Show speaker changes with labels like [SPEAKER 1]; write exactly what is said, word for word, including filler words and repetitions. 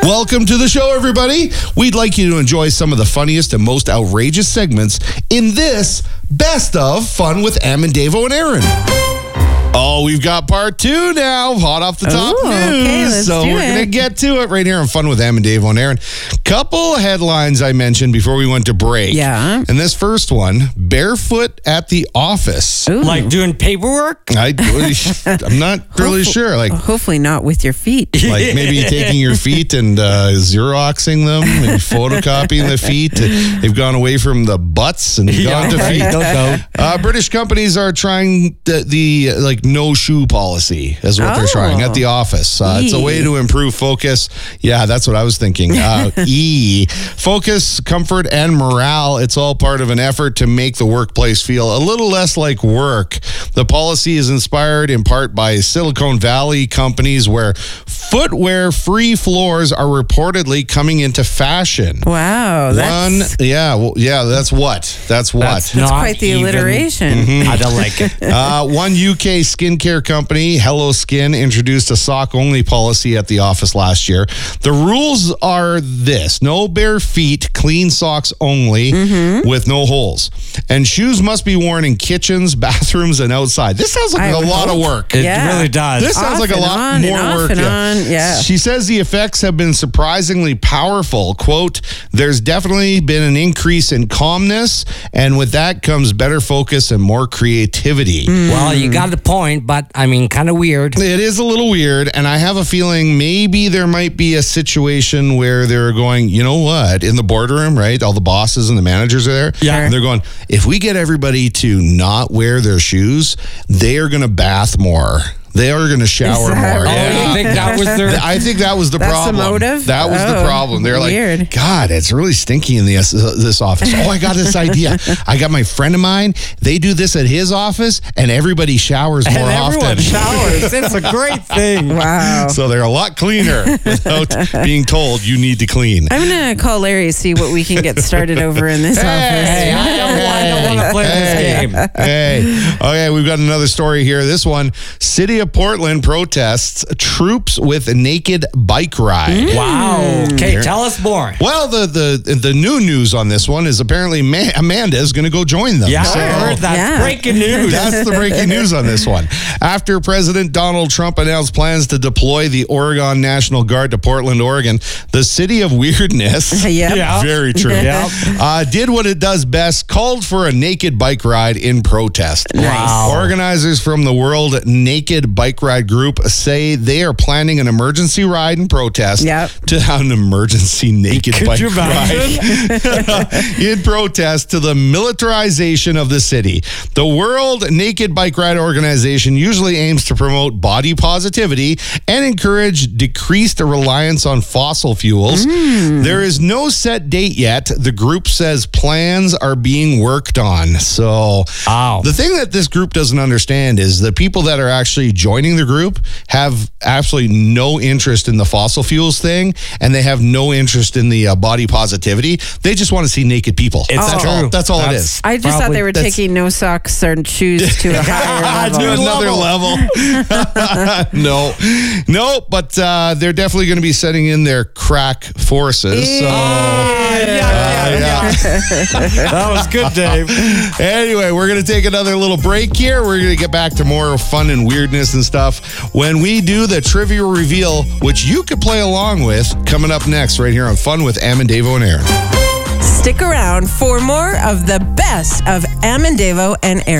[SPEAKER 1] Welcome to the show, everybody. We'd like you to enjoy some of the funniest and most outrageous segments in this Best of Fun with Am and Davo and Aaron. Oh, we've got part two now, hot off the top
[SPEAKER 2] Ooh,
[SPEAKER 1] news.
[SPEAKER 2] okay, let's
[SPEAKER 1] so
[SPEAKER 2] do
[SPEAKER 1] we're going to
[SPEAKER 2] it.
[SPEAKER 1] get to it right here on Fun with Am and Davo and Aaron. Couple headlines I mentioned before we went to break.
[SPEAKER 2] Yeah.
[SPEAKER 1] And this first one, barefoot at the office.
[SPEAKER 2] Ooh.
[SPEAKER 3] Like doing paperwork?
[SPEAKER 1] I, I'm not really
[SPEAKER 2] Hopefully-
[SPEAKER 1] sure. Like,
[SPEAKER 2] Hopefully not with your feet.
[SPEAKER 1] like maybe taking your feet and uh, Xeroxing them and photocopying the feet. They've gone away from the butts and gone to feet.
[SPEAKER 3] Don't go.
[SPEAKER 1] Uh, British companies are trying the, the uh, like no shoe policy is what they're
[SPEAKER 2] Oh.
[SPEAKER 1] trying at the office. Uh, it's a way to improve focus. Yeah, that's what I was thinking. Uh, e, focus, comfort, and morale. It's all part of an effort to make the workplace feel a little less like work. The policy is inspired in part by Silicon Valley companies where footwear-free floors are reportedly coming into fashion.
[SPEAKER 2] Wow. That's,
[SPEAKER 1] One, yeah, well, yeah, that's what. That's what.
[SPEAKER 3] That's
[SPEAKER 2] that's
[SPEAKER 3] not
[SPEAKER 2] quite the
[SPEAKER 3] even-
[SPEAKER 2] alliteration.
[SPEAKER 3] I don't like it.
[SPEAKER 1] Uh, one U K skincare company, Hello Skin, introduced a sock-only policy at the office last year. The rules are this: no bare feet, clean socks only, with no holes. And shoes must be worn in kitchens, bathrooms, and outside. This sounds like
[SPEAKER 2] I
[SPEAKER 1] a
[SPEAKER 2] would
[SPEAKER 1] lot of
[SPEAKER 2] hope.
[SPEAKER 1] work.
[SPEAKER 3] It
[SPEAKER 2] Yeah.
[SPEAKER 3] really does.
[SPEAKER 1] This sounds
[SPEAKER 2] Off
[SPEAKER 1] like a
[SPEAKER 2] and
[SPEAKER 1] lot
[SPEAKER 2] on
[SPEAKER 1] more
[SPEAKER 2] and off
[SPEAKER 1] work.
[SPEAKER 2] and on, yeah.
[SPEAKER 1] She says the effects have been surprisingly powerful. Quote, there's definitely been an increase in calmness, and with that comes better focus and more creativity.
[SPEAKER 3] Well, you got the point, but I mean, kind of weird.
[SPEAKER 1] It is a little weird, and I have a feeling maybe there might be a situation where they're going, you know what, in the boardroom, right? All the bosses and the managers are there.
[SPEAKER 3] Yeah.
[SPEAKER 1] And they're going, if we get everybody to not wear their shoes, they are going to bath more. They are going to shower
[SPEAKER 2] that
[SPEAKER 1] more.
[SPEAKER 2] right?
[SPEAKER 3] Oh,
[SPEAKER 1] Yeah.
[SPEAKER 3] you think that was their...
[SPEAKER 1] I think that was the
[SPEAKER 2] That's the
[SPEAKER 1] problem.
[SPEAKER 2] motive?
[SPEAKER 1] That was the
[SPEAKER 2] Oh,
[SPEAKER 1] problem. They're
[SPEAKER 2] weird.
[SPEAKER 1] like, God, it's really stinky in this this office. Oh, I got this idea. I got my friend of mine. They do this at his office, and everybody showers more
[SPEAKER 3] and everyone
[SPEAKER 1] often.
[SPEAKER 3] showers. It's a great thing.
[SPEAKER 2] Wow.
[SPEAKER 1] So they're a lot cleaner without being told you need to clean.
[SPEAKER 2] I'm going to call Larry, see what we can get started over in this
[SPEAKER 3] Hey,
[SPEAKER 2] office.
[SPEAKER 3] I don't, I don't want to play this game.
[SPEAKER 1] Hey, okay, we've got another story here. This one, City of Portland protests troops with a naked bike ride.
[SPEAKER 3] Wow. Okay, tell us more.
[SPEAKER 1] Well, the, the the new news on this one is apparently Ma- Amanda is going to go join them.
[SPEAKER 3] Yeah,
[SPEAKER 1] So-
[SPEAKER 3] I heard that.
[SPEAKER 2] Yeah.
[SPEAKER 3] Breaking news.
[SPEAKER 1] That's the breaking news on this one. After President Donald Trump announced plans to deploy the Oregon National Guard to Portland, Oregon, the city of weirdness,
[SPEAKER 2] Yep.
[SPEAKER 3] Yeah.
[SPEAKER 1] very true,
[SPEAKER 3] Yep.
[SPEAKER 1] uh, did what it does best, called for a naked bike ride in protest.
[SPEAKER 3] Wow.
[SPEAKER 1] Organizers from the World Naked Bike Ride Group say they are planning an emergency ride in protest
[SPEAKER 2] Yep.
[SPEAKER 1] to an emergency naked
[SPEAKER 3] Could
[SPEAKER 1] bike
[SPEAKER 3] you
[SPEAKER 1] ride
[SPEAKER 3] imagine?
[SPEAKER 1] in protest to the militarization of the city. The World Naked Bike Ride Organization usually aims to promote body positivity and encourage decreased reliance on fossil fuels. There is no set date yet. The group says plans are being worked on. So
[SPEAKER 3] Wow.
[SPEAKER 1] the thing that this group doesn't understand is the people that are actually joining the group have absolutely no interest in the fossil fuels thing, and they have no interest in the uh, body positivity. They just want to see naked people.
[SPEAKER 3] It's
[SPEAKER 1] that's
[SPEAKER 3] true.
[SPEAKER 1] all. That's all it
[SPEAKER 3] That's-
[SPEAKER 1] is.
[SPEAKER 2] I just thought
[SPEAKER 3] Probably-
[SPEAKER 2] they were
[SPEAKER 1] that's-
[SPEAKER 2] taking no socks or shoes to a higher
[SPEAKER 1] To
[SPEAKER 2] level.
[SPEAKER 1] another level. no, no, but uh, they're definitely going to be setting in their crack forces. So,
[SPEAKER 3] Ah, yeah, yeah, yeah. That was good, Dave.
[SPEAKER 1] anyway, we're going to take another little break here. We're going to get back to more fun and weirdness and stuff when we do the trivia reveal, which you could play along with, coming up next right here on Fun with Am and Davo and Aaron.
[SPEAKER 2] Stick around for more of the best of Am and Davo and Aaron.